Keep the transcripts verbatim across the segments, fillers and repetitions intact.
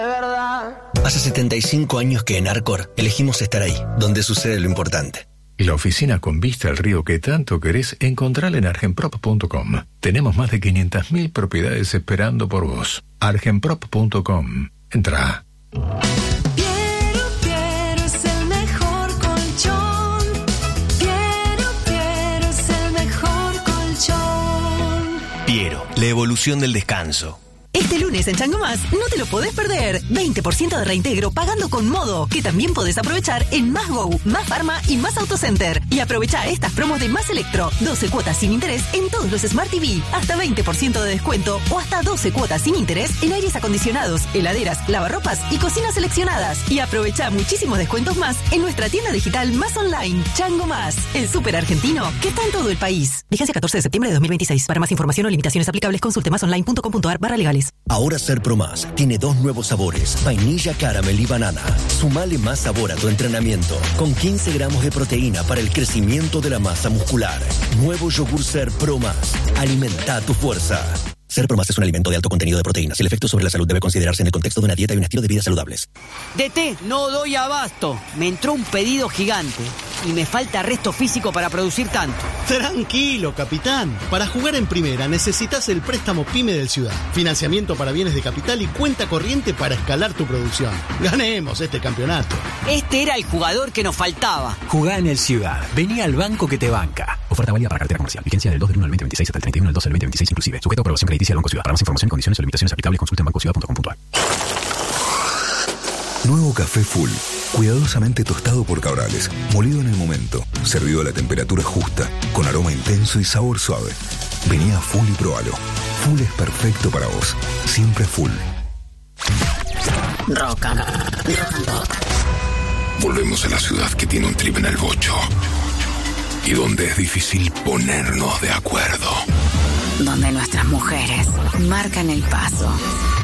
De verdad. Hace setenta y cinco años que en Arcor elegimos estar ahí, donde sucede lo importante. Y la oficina con vista al río que tanto querés, encontrala en argenprop punto com. Tenemos más de quinientas mil propiedades esperando por vos. argenprop punto com. Entrá. Piero, Piero es el mejor colchón. Piero, Piero es el mejor colchón. Piero, la evolución del descanso. Este lunes en Chango Más no te lo podés perder. veinte por ciento de reintegro pagando con Modo, que también podés aprovechar en Más Go, Más Pharma y Más Autocenter. Y aprovecha estas promos de Más Electro. doce cuotas sin interés en todos los Smart T V. Hasta veinte por ciento de descuento o hasta doce cuotas sin interés en aires acondicionados, heladeras, lavarropas y cocinas seleccionadas. Y aprovecha muchísimos descuentos más en nuestra tienda digital Más Online. Chango Más, el súper argentino que está en todo el país. Vigencia catorce de septiembre de dos mil veintiséis. Para más información o limitaciones aplicables, consulte masonline punto com punto ar barra legales. Ahora Ser Pro Más tiene dos nuevos sabores, vainilla, caramel y banana. Sumale más sabor a tu entrenamiento, con quince gramos de proteína para el crecimiento de la masa muscular. Nuevo yogur Ser Pro Más. Alimenta tu fuerza. Ser Pro Más es un alimento de alto contenido de proteínas. El efecto sobre la salud debe considerarse en el contexto de una dieta y un estilo de vida saludables. D T, no doy abasto. Me entró un pedido gigante y me falta resto físico para producir tanto. Tranquilo, capitán. Para jugar en primera necesitas el préstamo PYME del Ciudad. Financiamiento para bienes de capital y cuenta corriente para escalar tu producción. Ganemos este campeonato. Este era el jugador que nos faltaba. Jugá en el Ciudad. Vení al banco que te banca. Oferta válida para cartera comercial. Vigencia del dos del uno al veinte veintiséis hasta el treinta y uno del doce del veinte veintiséis inclusive. Sujeto a aprobación crediticia del Banco Ciudad. Para más información y condiciones o limitaciones aplicables, consulte en banco ciudad punto com punto ar. Nuevo café Full, cuidadosamente tostado por Cabrales, molido en el momento, servido a la temperatura justa, con aroma intenso y sabor suave. Vení a Full y probalo. Full es perfecto para vos. Siempre Full. Rock and, rock and pop. Volvemos a la ciudad que tiene un trip en el bocho y donde es difícil ponernos de acuerdo. Donde nuestras mujeres marcan el paso.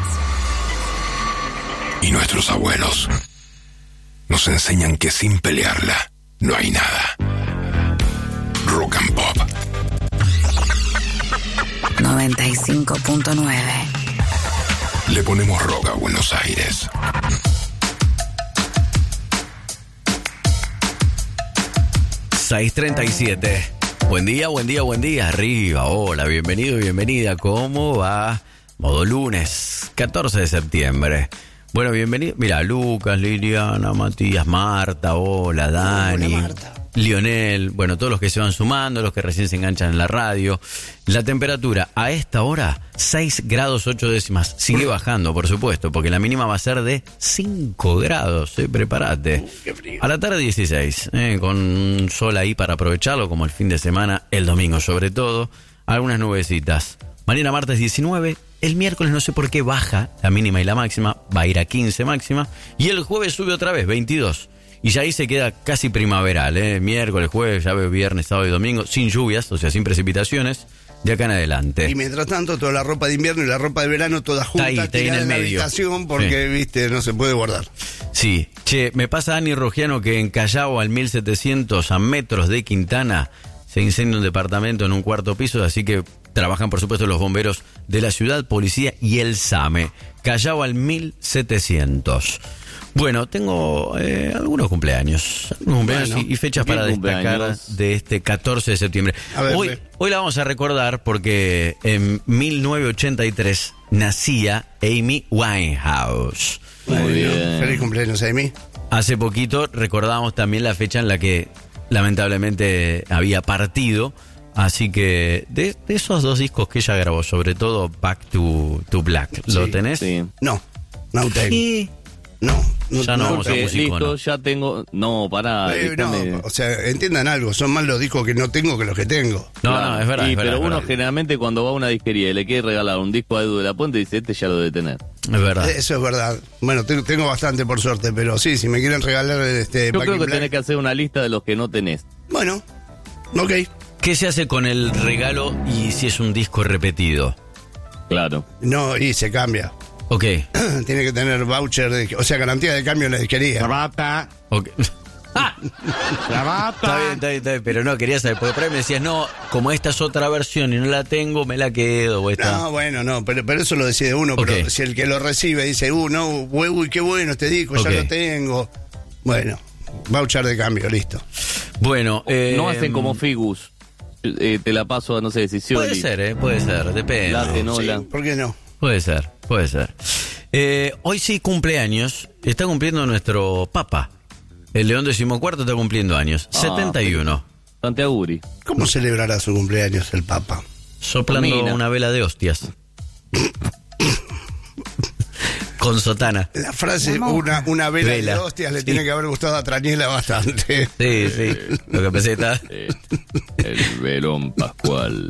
Y nuestros abuelos nos enseñan que sin pelearla no hay nada. Rock and Pop. noventa y cinco punto nueve. Le ponemos rock a Buenos Aires. seis treinta y siete. Buen día, buen día, buen día. Arriba, hola, bienvenido, bienvenida. ¿Cómo va? Modo lunes, catorce de septiembre. Bueno, bienvenido. Mira, Lucas, Liliana, Matías, Marta, hola, Dani, hola, Marta. Lionel, bueno, todos los que se van sumando, los que recién se enganchan en la radio. La temperatura a esta hora, seis grados ocho décimas. Sigue bajando, por supuesto, porque la mínima va a ser de cinco grados. ¿eh? Prepárate. Uh, qué frío. A la tarde dieciséis, ¿eh? Con un sol ahí para aprovecharlo, como el fin de semana, el domingo sobre todo. Algunas nubecitas. Mañana martes diecinueve. El miércoles no sé por qué baja la mínima y la máxima, va a ir a quince máxima. Y el jueves sube otra vez, veintidós. Y ya ahí se queda casi primaveral, ¿eh? Miércoles, jueves, ya veo viernes, sábado y domingo, sin lluvias, o sea, sin precipitaciones, de acá en adelante. Y mientras tanto, toda la ropa de invierno y la ropa de verano, toda junta, está ahí, está ahí en el en la medio. habitación, porque, sí. viste, no se puede guardar. Sí. Che, me pasa Dani Rogiano que en Callao, al mil setecientos, a metros de Quintana, se incendia un departamento en un cuarto piso, así que trabajan, por supuesto, los bomberos de la ciudad, policía y el SAME. Callao al mil setecientos. Bueno, tengo eh, algunos cumpleaños, algunos cumpleaños bueno, y, y fechas para destacar de este catorce de septiembre. Ver, hoy, hoy la vamos a recordar porque en mil novecientos ochenta y tres nacía Amy Winehouse. Muy bien. Feliz cumpleaños, Amy. Hace poquito recordábamos también la fecha en la que lamentablemente había partido. Así que de, de esos dos discos que ella grabó, sobre todo Back to, to Black, ¿lo sí, tenés? Sí. No, no tengo. Sí. No, no, ya no, no vamos a musicono. Listo, ya tengo. No, pará. Eh, no, o sea, entiendan algo, son más los discos que no tengo que los que tengo. No, claro. no, es verdad. Sí, es verdad pero es uno verdad. generalmente cuando va a una disquería y le quiere regalar un disco a Edu de la Puente, dice: Este ya lo debe tener. Es verdad. Eso es verdad. Bueno, tengo, tengo bastante por suerte, pero sí, si me quieren regalar este. Yo Back creo que Black, tenés que hacer una lista de los que no tenés. Bueno, ok. ¿Qué se hace con el regalo y si es un disco repetido? Claro. No, y se cambia. Ok. Tiene que tener voucher, de, o sea, garantía de cambio en la disquería. Okay. ¡Ah! La mata. Está bien, está bien, está bien, pero no, quería saber, porque por ahí me decías, no, como esta es otra versión y no la tengo, me la quedo. O esta... No, bueno, no, pero, pero eso lo decide uno. Okay. Pero si el que lo recibe dice, uh, no, uy, qué bueno este disco, Okay. ya lo tengo. Bueno, voucher de cambio, listo. Bueno, eh, No hacen como Figus. Eh, te la paso, no sé si puede ser, eh, puede ser, depende. La tenola. Sí, ¿por qué no? Puede ser, puede ser. Eh, hoy sí cumpleaños, está cumpliendo nuestro Papa. El León decimocuarto está cumpliendo años, Ah, setenta y uno. Santiaguri. ¿Cómo celebrará su cumpleaños el Papa? Soplando Mina. una vela de hostias. Con sotana. La frase, una, una vela, Vela. de hostias, le Sí. tiene que haber gustado a Traniela bastante. Sí, sí. Lo que pensé está. Eh, el Verón Pascual.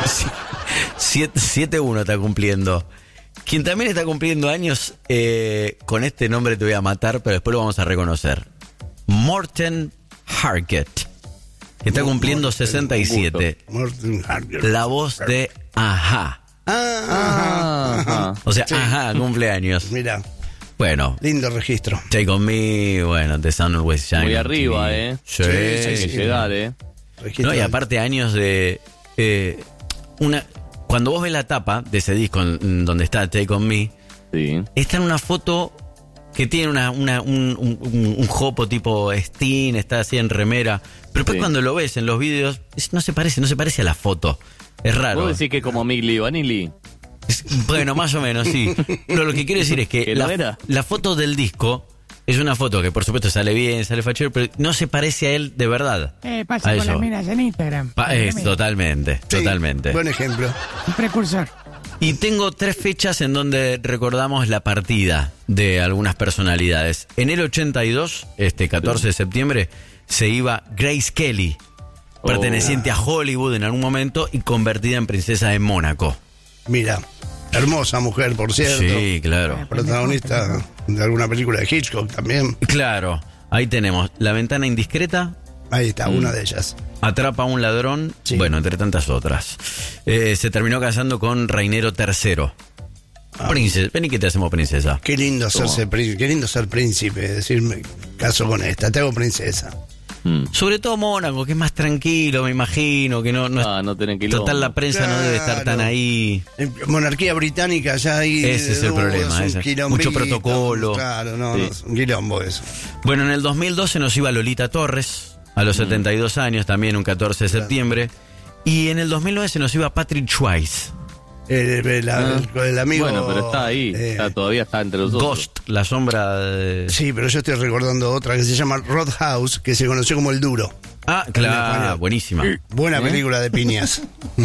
siete uno está cumpliendo. Quien también está cumpliendo años, eh, con este nombre te voy a matar, pero después lo vamos a reconocer. Morten Harket. Está cumpliendo Morten, sesenta y siete. Morten Harket. La voz de Ajá. Ah, Ajá. O sea, Sí. Ajá, cumpleaños. mira, Bueno, lindo registro. Take On Me, bueno, The Sun Always Shine. Muy on arriba, T V. eh. Sí, Sí, Hay sí, que llegar, eh. Registro No, y de- aparte años de... eh, una Cuando vos ves la tapa de ese disco en- donde está Take On Me, Sí. está en una foto que tiene una, una, un, un, un- un jopo tipo Steen, está así en remera. Pero después Sí. cuando lo ves en los vídeos, es- no se parece, no se parece a la foto. Es raro. ¿Vos decís que como Migli Vanilli? Es- bueno, más o menos, sí. Pero lo que quiero decir es que ¿Que no la, era? la foto del disco es una foto que por supuesto sale bien, sale fachero, pero no se parece a él de verdad. Eh, pasa A con eso. las minas en Instagram. Pa- es, Mira, totalmente, Sí, totalmente. Buen ejemplo. un precursor. Y tengo tres fechas en donde recordamos la partida de algunas personalidades. En el ochenta y dos, este catorce de septiembre, se iba Grace Kelly, perteneciente a Hollywood en algún momento y convertida en princesa de Mónaco. Mira, hermosa mujer, por cierto. Sí, claro. Protagonista de alguna película de Hitchcock también. Claro, ahí tenemos La Ventana Indiscreta, Ahí está, Mm. una de ellas. Atrapa a un ladrón, Sí. bueno, entre tantas otras. Eh, se terminó casando con Reinero tercero. Ah. Princesa, vení que te hacemos princesa. Qué lindo hacerse príncipe, qué lindo ser príncipe, decirme, caso con esta, te hago princesa. Mm. Sobre todo Mónaco, que es más tranquilo, me imagino, que no, no es- Ah, no tienen quilombo. total la prensa no debe estar tan Claro. ahí. En monarquía británica ya hay... Ese es el uh, problema, un ese. quilombito, Mucho protocolo. Claro, no, Sí. no, es un quilombo eso. Bueno, en el dos mil doce nos iba Lolita Torres, a los setenta y dos años, también un catorce de septiembre. Y en el dos mil nueve se nos iba Patrick Swayze. El, el- Ah. el- el amigo... Bueno, pero está ahí. eh, Está, todavía está entre los dos. Ghost, la sombra de... Sí, pero yo estoy recordando otra que se llama Roadhouse, que se conoció como El Duro. Ah, En claro, español. buenísima. Buena ¿Eh? película de piñas.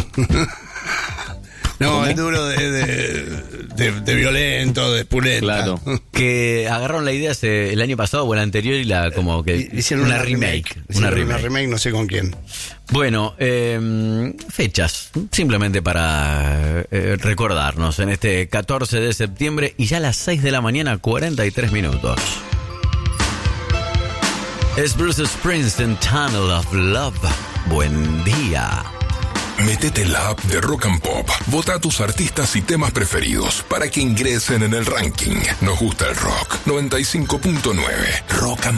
No, el duro de, de, de- de violento, de pulenta. Claro. Que agarraron la idea hace- el año pasado o el anterior y la como que Y- Hicieron una, remake, una Hicieron remake. una remake, no sé con quién. Bueno, eh, fechas, simplemente para eh, recordarnos en este catorce de septiembre y ya a las seis de la mañana, cuarenta y tres minutos. Es Bruce Springsteen, Tunnel of Love. Buen día. Métete en la app de Rock and Pop. Vota a tus artistas y temas preferidos para que ingresen en el ranking. Nos gusta el rock. noventa y cinco punto nueve. Rock and